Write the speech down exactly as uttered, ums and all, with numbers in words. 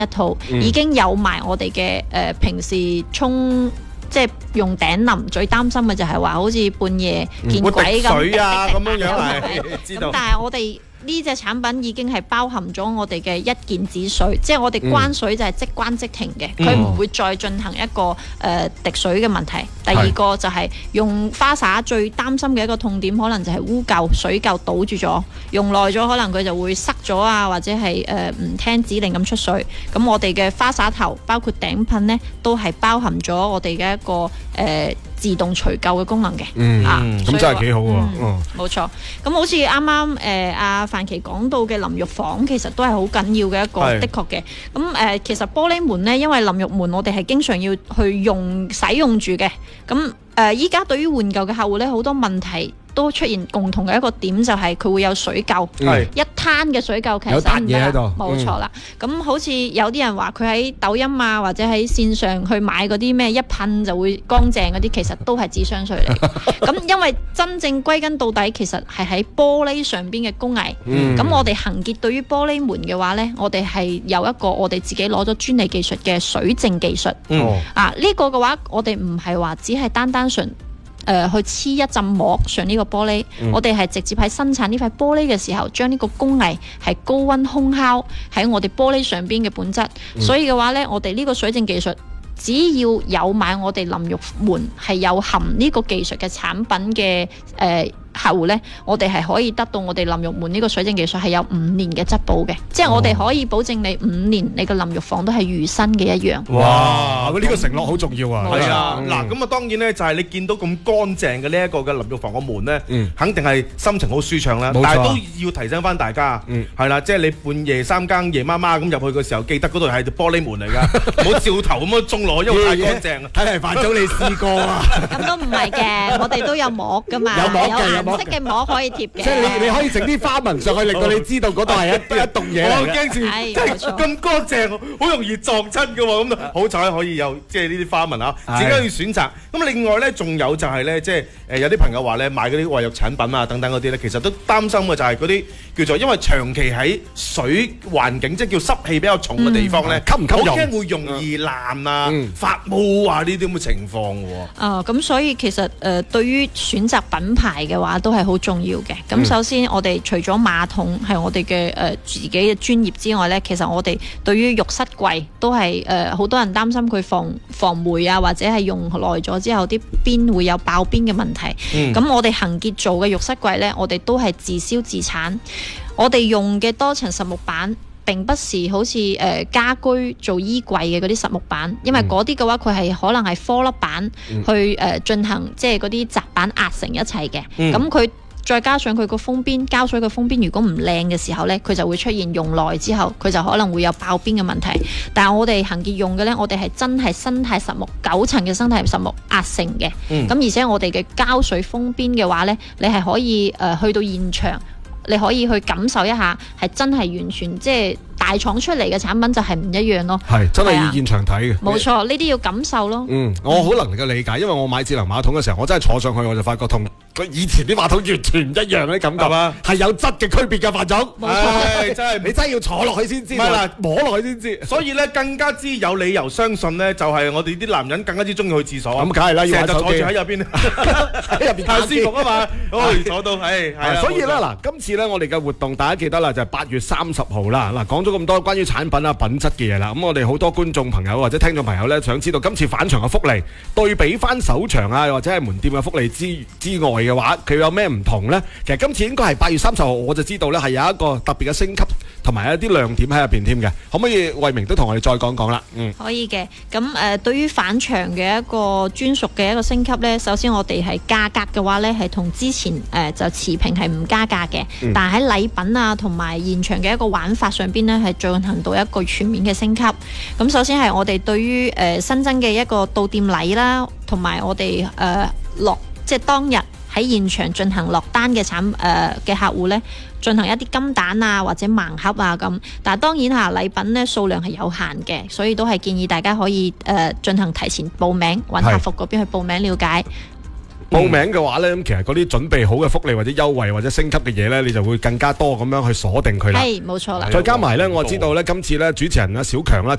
一套，嗯、已經有埋我哋嘅誒平時沖。即係用頂淋，最擔心嘅就係話好似半夜見鬼咁， 水啊咁樣樣係，知道。 咁但係我哋呢隻產品已經係包含咗我哋嘅一鍵止水，即係我哋關水就係即關即停嘅，佢唔、嗯、會再進行一個誒、呃、滴水嘅問題。第二個就係用花灑最擔心嘅一個痛點，可能就係污垢、水垢堵住咗，用耐咗可能佢就會塞咗啊，或者係誒唔聽指令咁出水。咁我哋嘅花灑頭包括頂噴呢，都係包含咗我哋嘅一個誒、呃、自動除垢嘅功能嘅。 嗯， 啊， 咁真係幾好喎。 嗯，冇錯。咁好似啱啱誒阿范琪講到嘅淋浴房，其實都係好緊要嘅一個，的確嘅。咁誒、呃，其實玻璃門呢，因為淋浴門我哋係經常要去用使用住嘅。咁誒，依、呃、家對於換舊嘅客戶咧，好多問題都出現共同嘅一個點，就係佢會有水垢， 嗯、 一灘嘅水垢，其實有笪嘢喺度， 冇錯啦。咁、嗯、好似有啲人話佢喺抖音啊，或者喺線上去買嗰啲咩一噴就會乾淨嗰啲，其實都係智商稅嚟。咁因為真正歸根到底，其實係喺玻璃上邊嘅工藝。咁、嗯、我哋恒潔對於玻璃門嘅話呢，我哋係有一個我哋自己攞咗專利技術嘅水淨技術。 嗯、 啊，呢、這個嘅話，我哋唔係話只係單單純。誒、呃、去黐一浸膜上呢個玻璃，嗯、我哋係直接喺生產呢塊玻璃嘅時候，將呢個工藝係高溫烘烤喺我哋玻璃上邊嘅本質。嗯、所以嘅話呢，我哋呢個水淨技術，只要有買我哋淋浴門係有含呢個技術嘅產品嘅誒。呃客戶呢，我哋係可以得到我哋淋浴門呢個水淨技術係有五年嘅質保嘅，即係我哋可以保證你五年你個淋浴房都係如新嘅一樣。 哇！呢、這個承諾好重要啊！ 係啊，嗱咁啊，當然呢，就係、是、你見到咁乾淨嘅呢一個嘅淋浴房個門呢，嗯、肯定係心情好舒暢啦。但係都要提醒翻大家，係、嗯、啦，即係你半夜三更夜媽媽咁入去嘅時候，記得嗰度係玻璃門嚟㗎，唔好照頭咁樣中落，因為太乾淨。 睇嚟范總你試過啊？ 咁都唔係嘅，我哋都有膜㗎嘛， 有膜嘅。 色嘅膜可以貼嘅， 即係你你可以整啲花紋上去，令到你知道嗰度係一一棟嘢。 我好驚住，即係咁乾淨，好容易撞親㗎喎。咁好彩可以有即係呢啲花紋啊，自己可以選擇。咁另外咧，仲有就係咧，即係誒有啲朋友話咧買嗰啲衛浴產品啊等等嗰啲咧，其實都擔心嘅就係嗰啲叫做因為長期喺水環境，即係叫濕氣比較重嘅地方咧， 吸唔吸用？ 好驚會容易爛啊、發毛啊呢啲咁嘅情況嘅喎。 啊，咁所以其實誒對於選擇品牌嘅話，都係好重要嘅。咁首先，我哋除咗馬桶係我哋嘅誒自己嘅專業之外咧，其實我哋對於浴室櫃都係誒好多人擔心佢防防霉啊，或者係用耐咗之後啲邊會有爆邊嘅問題。咁、嗯、我哋恒潔做嘅浴室櫃咧，我哋都係自燒自產。我哋用嘅多層實木板並不是好似誒、呃、家居做衣櫃嘅嗰啲實木板，因為嗰啲嘅話佢係可能係顆粒板去誒進、呃、行即係嗰啲雜板壓成一齊嘅。咁佢、嗯再加上佢個封邊膠水嘅封邊，如果唔靚嘅時候呢，佢就會出現用耐之後，佢就可能會有爆邊嘅問題。但係我哋恒潔用嘅呢，我哋係真係生態實木九層嘅生態實木壓成嘅。咁、嗯、而且我哋嘅膠水封邊嘅話呢，你係可以誒、呃、去到現場，你可以去感受一下，係真係完全即係大廠出嚟嘅產品就係唔一樣咯。 係真係要現場睇嘅。 冇錯，呢啲要感受咯。 嗯，我好能夠理解，因為我買智能馬桶嘅時候，我真係坐上去我就發覺同佢以前啲馬桶完全唔一樣嘅感覺啊，係有質嘅區別嘅，范總。 冇錯， 真係你真係要坐落去先知，唔係啦，摸落去先知。 所以咧，更加之有理由相信咧，就係我哋啲男人更加之中意去廁所。 咁梗係啦，要成日坐住喺入邊，喺入邊太舒服啊嘛，可以坐到係係。 所以咧嗱，今次咧我哋嘅活動大家記得啦，就係八月三十號啦。嗱，講咗咁多關於產品啊品質嘅嘢啦，咁我哋好多觀眾朋友或者聽眾朋友咧，想知道今次返場嘅福利對比翻首場啊，或者係門店嘅福利之之外嘅話，佢有咩唔同呢？其實今次應該係八月三十號，我就知道咧係有一個特別嘅升級同埋一啲亮點喺入邊添嘅。可唔可以慧明都同我哋再講講啦？嗯， 可以嘅。咁誒、呃，對於返場嘅一個專屬嘅一個升級呢，首先我哋係價格嘅話呢，係同之前誒、呃、就持平係唔加價嘅，嗯、但係喺禮品啊同埋現場嘅一個玩法上邊呢，係進行到一個全面嘅升級。咁首先係我哋對於誒、呃、新增嘅一個到店禮啦，同埋我哋誒落即係當日喺現場進行落單嘅產誒嘅、呃、客戶呢，進行一啲金蛋啊或者盲盒啊咁。但係當然嚇禮品呢數量係有限嘅，所以都係建議大家可以誒進、呃、行提前報名，揾客服嗰邊去報名了解。 報名嘅話咧，咁其實嗰啲準備好嘅福利或者優惠或者升級嘅嘢咧，你就會更加多咁樣去鎖定佢啦。 係冇錯啦。 再加埋咧，我知道咧，今次咧主持人啊小強啦。